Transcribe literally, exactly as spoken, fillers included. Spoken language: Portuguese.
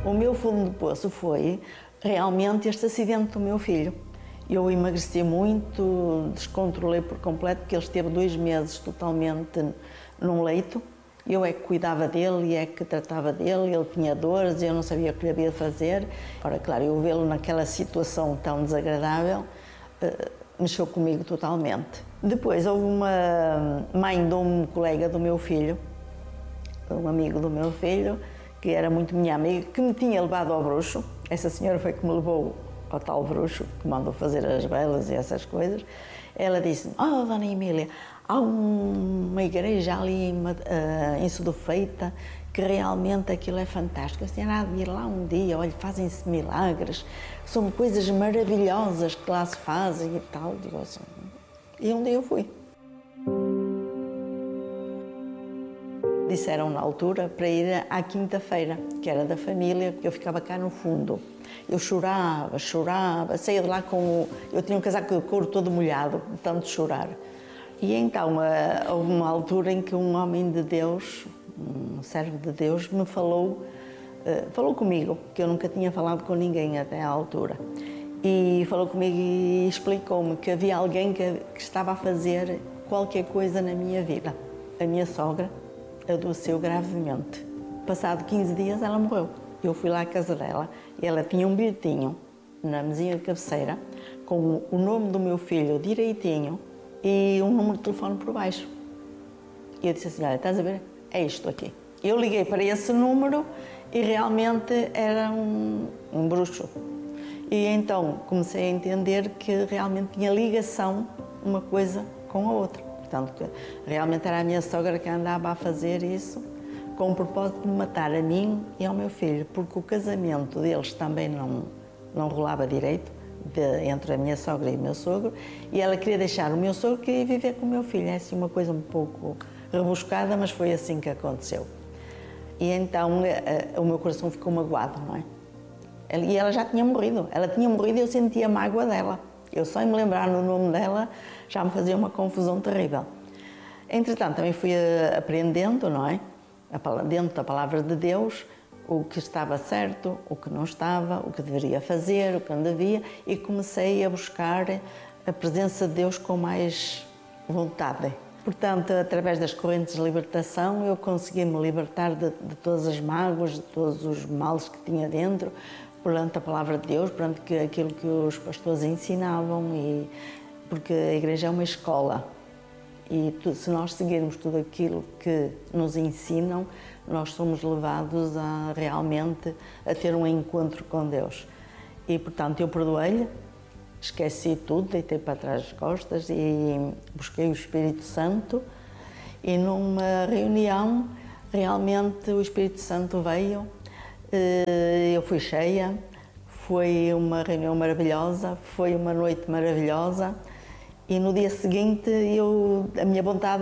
O meu fundo de poço foi realmente este acidente do meu filho. Eu emagreci muito, descontrolei por completo, porque ele esteve dois meses totalmente num leito. Eu é que cuidava dele e é que tratava dele, ele tinha dores, eu não sabia o que lhe havia de fazer. Ora, claro, eu vê-lo naquela situação tão desagradável, uh, mexeu comigo totalmente. Depois houve uma mãe de um colega do meu filho, um amigo do meu filho, que era muito minha amiga, que me tinha levado ao bruxo. Essa senhora foi que me levou ao tal bruxo, que mandou fazer as velas e essas coisas. Ela disse: "Oh, Dona Emília, há um, uma igreja ali em, uh, em Sedufeita que realmente aquilo é fantástico. A senhora há de ir lá um dia, olha, fazem-se milagres, são coisas maravilhosas que lá se fazem e tal." Digo assim, e um dia eu fui. Disseram na altura para ir à quinta-feira, que era da família, porque eu ficava cá no fundo. Eu chorava, chorava, saía de lá com o... Eu tinha um casaco de couro todo molhado, de tanto chorar. E então houve uma altura em que um homem de Deus, um servo de Deus, me falou, falou comigo, que eu nunca tinha falado com ninguém até à altura. E falou comigo e explicou-me que havia alguém que, que estava a fazer qualquer coisa na minha vida. A minha sogra adoeceu gravemente. Passado quinze dias ela morreu. Eu fui lá à casa dela e ela tinha um bilhetinho na mesinha de cabeceira com o nome do meu filho direitinho e um número de telefone por baixo. E eu disse assim: "Olha, estás a ver? É isto aqui." Eu liguei para esse número e realmente era um, um bruxo. E então comecei a entender que realmente tinha ligação uma coisa com a outra. Portanto, que realmente era a minha sogra que andava a fazer isso com o propósito de me matar a mim e ao meu filho, porque o casamento deles também não, não rolava direito, de, entre a minha sogra e o meu sogro, e ela queria deixar o meu sogro, queria viver com o meu filho. É assim uma coisa um pouco rebuscada, mas foi assim que aconteceu. E então a, a, o meu coração ficou magoado, não é? E ela já tinha morrido, ela tinha morrido e eu sentia a mágoa dela. Eu só em me lembrar no nome dela já me fazia uma confusão terrível. Entretanto, também fui aprendendo, não é? Dentro da palavra de Deus, o que estava certo, o que não estava, o que deveria fazer, o que não devia, e comecei a buscar a presença de Deus com mais vontade. Portanto, através das correntes de libertação, eu consegui me libertar de, de todas as mágoas, de todos os males que tinha dentro, perante a palavra de Deus, perante que, aquilo que os pastores ensinavam, e, porque a igreja é uma escola. E tu, se nós seguirmos tudo aquilo que nos ensinam, nós somos levados a realmente a ter um encontro com Deus. E, portanto, eu perdoei-lhe, esqueci tudo, deitei para trás as costas e busquei o Espírito Santo. E numa reunião, realmente o Espírito Santo veio, eu fui cheia, foi uma reunião maravilhosa, foi uma noite maravilhosa. E no dia seguinte, eu, a minha vontade